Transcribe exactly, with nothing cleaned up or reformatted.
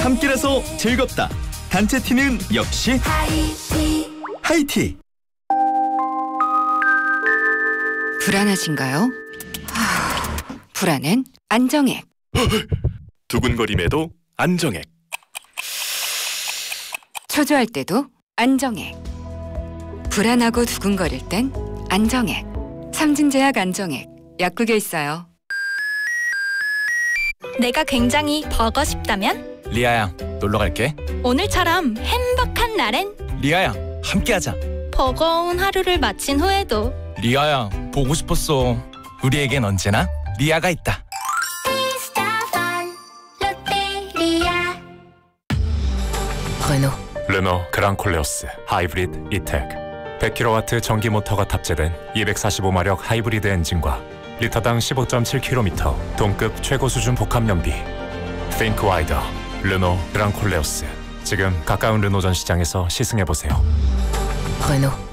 함께라서 즐겁다. 단체 티는 역시 하이티. 하이티. 불안하신가요? 하... 불안은 안정액. 두근거림에도 안정액. 초조할 때도 안정액. 불안하고 두근거릴 땐 안정액. 삼진제약 안정액. 약국에 있어요. 내가 굉장히 버거 싶다면? 리아양, 놀러 갈게. 오늘처럼 행복한 날엔 리아양, 함께하자. 버거운 하루를 마친 후에도 리아양, 보고 싶었어. 우리에겐 언제나 리아가 있다. 르노 르노 그랑콜레오스 하이브리드 이텍. 백 킬로와트 전기 모터가 탑재된 이백사십오 마력 하이브리드 엔진과 리터당 십오 점 칠 킬로미터 동급 최고 수준 복합 연비. Think wider. 르노 그랑콜레오스. 지금 가까운 르노 전 시장에서 시승해보세요. 르노